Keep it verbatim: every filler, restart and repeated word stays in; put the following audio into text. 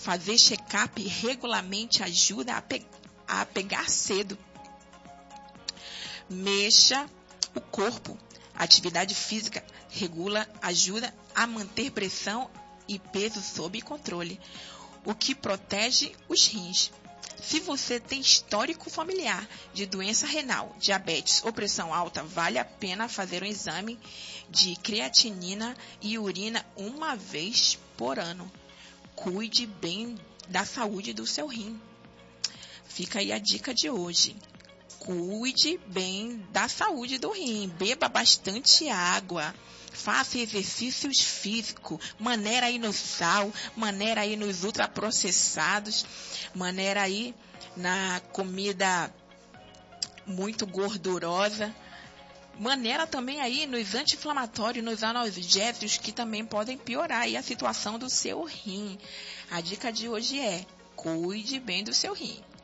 Fazer check-up regularmente ajuda a, pe- a pegar cedo. Mexa o corpo. Atividade física regula, ajuda a manter pressão e peso sob controle, o que protege os rins. Se você tem histórico familiar de doença renal, diabetes ou pressão alta, vale a pena fazer um exame de creatinina e urina uma vez por ano. Cuide bem da saúde do seu rim. Fica aí a dica de hoje. Cuide bem da saúde do rim. Beba bastante água. Faça exercícios físicos. Maneira aí no sal. Maneira aí nos ultraprocessados. Maneira aí na comida muito gordurosa. Maneira também aí nos anti-inflamatórios, nos analgésicos, que também podem piorar aí a situação do seu rim. A dica de hoje é: cuide bem do seu rim.